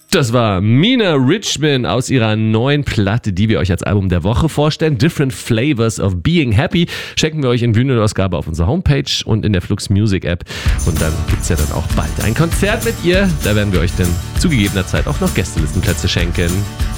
Das war Mina Richman aus ihrer neuen Platte, die wir euch als Album der Woche vorstellen. Different Flavors of Being Happy. Schenken wir euch in Vinyl-Ausgabe auf unserer Homepage und in der Flux Music App. Und dann gibt's ja dann auch bald ein Konzert mit ihr. Da werden wir euch dann zu gegebener Zeit auch noch Gästelistenplätze schenken.